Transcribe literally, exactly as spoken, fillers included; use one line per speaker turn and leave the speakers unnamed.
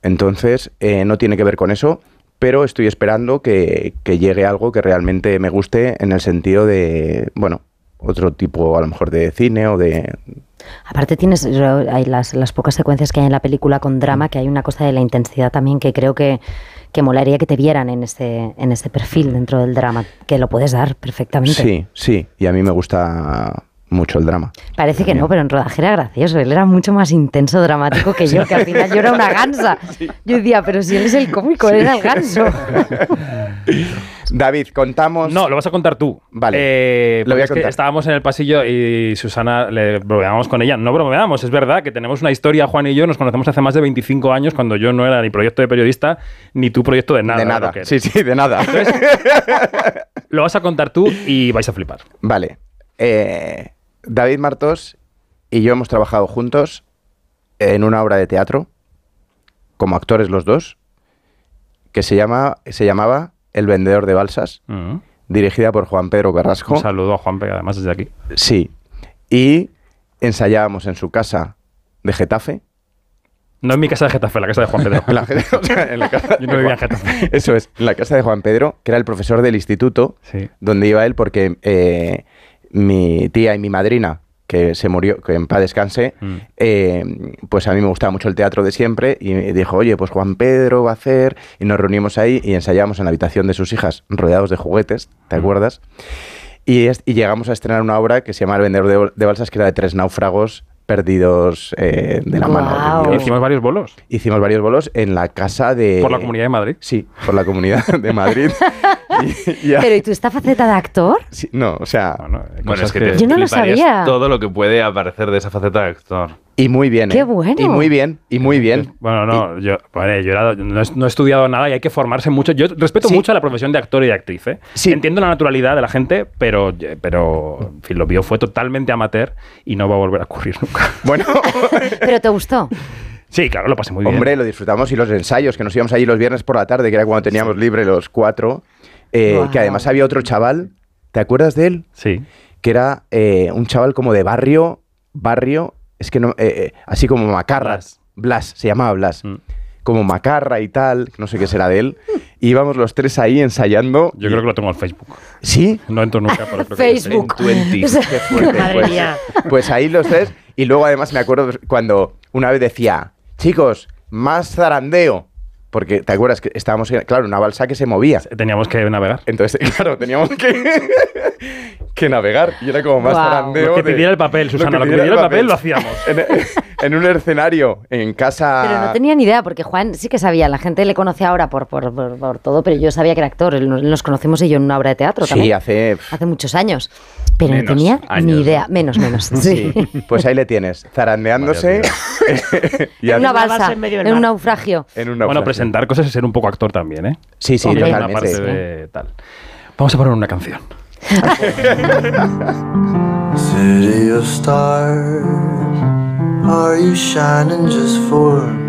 Entonces, eh, no tiene que ver con eso, pero estoy esperando que, que llegue algo que realmente me guste en el sentido de, bueno, otro tipo a lo mejor de cine o de...
Aparte tienes hay las, las pocas secuencias que hay en la película con drama, que hay una cosa de la intensidad también que creo que, que molaría que te vieran en ese, en ese perfil dentro del drama, que lo puedes dar perfectamente.
Sí, sí, y a mí me gusta mucho el drama.
Parece
también.
Que no, pero en rodaje era gracioso. Él era mucho más intenso, dramático que yo, que al final yo era una gansa. Sí. Yo decía, pero si él es el cómico, sí. Él era el ganso.
David, contamos...
No, lo vas a contar tú.
Vale,
eh,
lo voy a
es
contar.
Que estábamos en el pasillo y Susana, le bromeábamos con ella. No bromeábamos, es verdad que tenemos una historia, Juan y yo, nos conocemos hace más de veinticinco años, cuando yo no era ni proyecto de periodista, ni tu proyecto de nada.
De nada, sí, sí, de nada.
Entonces, lo vas a contar tú y vais a flipar.
Vale. Eh, David Martos y yo hemos trabajado juntos en una obra de teatro, como actores los dos, que se, llama, se llamaba El vendedor de balsas, uh-huh. dirigida por Juan Pedro Carrasco.
Un saludo a Juan Pedro, además, desde aquí.
Sí. Y ensayábamos en su casa de Getafe.
No en mi casa de Getafe, en la casa de Juan Pedro.
la, o sea, en la casa
Yo no vivía en Getafe.
Eso es, en la casa de Juan Pedro, que era el profesor del instituto,
sí.
donde iba él porque eh, mi tía y mi madrina, que se murió, que en paz descanse, mm. eh, pues a mí me gustaba mucho el teatro de siempre y me dijo, oye, pues Juan Pedro va a hacer, y nos reunimos ahí y ensayamos en la habitación de sus hijas, rodeados de juguetes, ¿te mm. acuerdas? Y, es, y llegamos a estrenar una obra que se llama El vendedor de, de balsas, que era de tres náufragos perdidos eh, de la
wow.
mano.
Hicimos varios bolos.
Hicimos varios bolos en la casa de...
¿Por la Comunidad de Madrid?
Sí, por la Comunidad de Madrid.
y, y a... Pero ¿y tú esta faceta de actor?
Sí, no, o sea...
No, no, bueno, es que te
yo no lo sabía.
Todo lo que puede aparecer de esa faceta de actor.
Y muy bien, ¿eh?
¡Qué bueno!
Y muy bien, y muy bien.
Bueno, no,
y...
yo, vale, yo era, no, he, no he estudiado nada y hay que formarse mucho. Yo respeto
sí.
mucho a la profesión de actor y de actriz, ¿eh?
Sí.
Entiendo la naturalidad de la gente, pero, pero en fin, lo mío fue totalmente amateur y no va a volver a ocurrir nunca.
Bueno...
¿Pero te gustó?
Sí, claro, lo pasé muy bien.
Hombre, lo disfrutamos, y los ensayos, que nos íbamos allí los viernes por la tarde, que era cuando teníamos sí. libre los cuatro, eh, wow. que además había otro chaval, ¿te acuerdas de él?
Sí.
Que era eh, un chaval como de barrio, barrio, es que no, eh, eh, así como Macarras, Blas. Blas, se llamaba Blas, mm. como Macarra y tal, no sé qué será de él, y íbamos los tres ahí ensayando.
Yo y... creo que lo tengo en Facebook.
¿Sí?
No entro nunca, pero creo
Facebook.
que
Facebook. Qué fuerte,
Madre
pues,
mía.
Pues ahí los tres, y luego además me acuerdo cuando una vez decía, chicos, más zarandeo. Porque, ¿te acuerdas? Que estábamos, en, claro, una balsa que se movía.
Teníamos que navegar.
Entonces, claro, teníamos que, que navegar. Y era como más wow. zarandeo.
Lo que pidiera el papel, Susana, lo que pidiera el papel, papel lo hacíamos.
En, en un escenario, en casa...
Pero no tenía ni idea, porque Juan sí que sabía. La gente le conoce ahora por, por, por, por todo, pero yo sabía que era actor. Nos conocimos y yo en una obra de teatro también.
Sí, hace...
Hace muchos años. Pero
menos
no tenía
años,
ni idea.
¿no?
Menos, menos. Sí.
sí. Pues ahí le tienes, zarandeándose.
y en una balsa, en, medio del en un naufragio.
En un naufragio.
Bueno, presentar cosas es ser un poco actor también, ¿eh?
Sí, sí,
Hombre,
totalmente.
Una parte de tal. Vamos a poner una canción.
City of stars, are you shining just for